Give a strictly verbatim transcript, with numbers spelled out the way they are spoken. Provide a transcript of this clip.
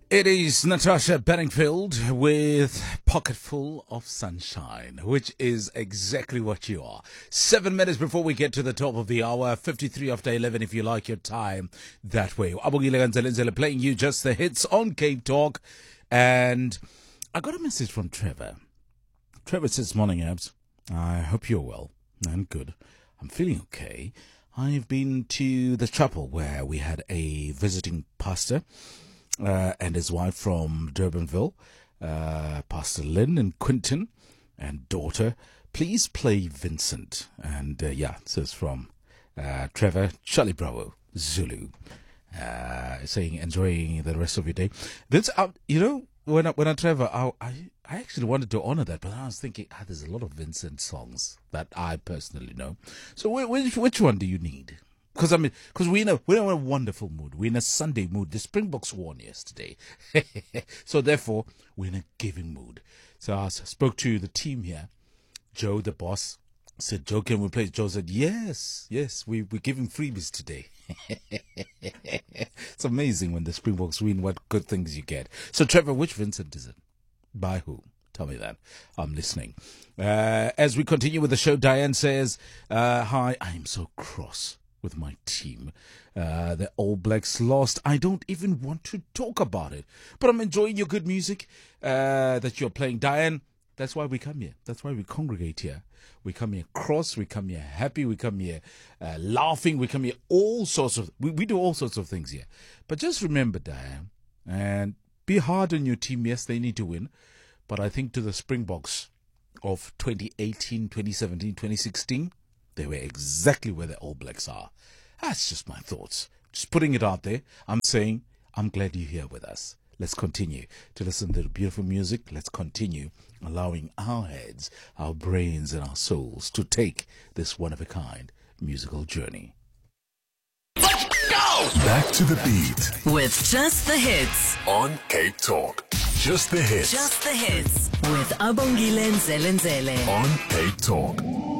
It is Natasha Bedingfield with Pocketful of Sunshine, which is exactly what you are. Seven minutes before we get to the top of the hour, fifty-three after eleven if you like your time that way. Abongile Ganzelenzele playing you just the hits on Cape Talk. And I got a message from Trevor. Trevor says, morning, Abs. I hope you're well and good. I'm feeling okay. I've been to the chapel where we had a visiting pastor Uh, and his wife from Durbanville, uh, Pastor Lynn and Quinton, and daughter. Please play Vincent. And uh, yeah, so it's from uh, Trevor, Charlie Bravo, Zulu, uh, saying enjoying the rest of your day. Vince, uh, you know, when I, when I Trevor, I, I I actually wanted to honor that, but I was thinking, ah, there's a lot of Vincent songs that I personally know. So which which one do you need? Because I mean, because we know we're in a wonderful mood. We're in a Sunday mood. The Springboks won yesterday, so therefore we're in a giving mood. So I spoke to the team here. Joe, the boss, said, "Joe, can we play?" Joe said, "Yes, yes, we we're giving freebies today." It's amazing when the Springboks win, what good things you get. So Trevor, which Vincent is it? By who? Tell me that. I'm listening. Uh, as we continue with the show, Diane says, uh, "Hi, I am so cross with my team. Uh, the All Blacks lost. I don't even want to talk about it. But I'm enjoying your good music uh, that you're playing. Diane, that's why we come here. That's why we congregate here. We come here cross. We come here happy. We come here uh, laughing. We come here all sorts of... We, we do all sorts of things here. But just remember, Diane, and be hard on your team. Yes, they need to win. But I think to the Springboks of twenty eighteen, twenty seventeen, twenty sixteen... they were exactly where the All Blacks are. That's just my thoughts. Just putting it out there. I'm saying, I'm glad you're here with us. Let's continue to listen to the beautiful music. Let's continue allowing our heads, our brains, and our souls to take this one-of-a-kind musical journey. Let's go! Back to the beat. With Just the Hits. On Cape Talk. Just the hits. Just the Hits. With Abongile Nzelenzele. On Cape Talk.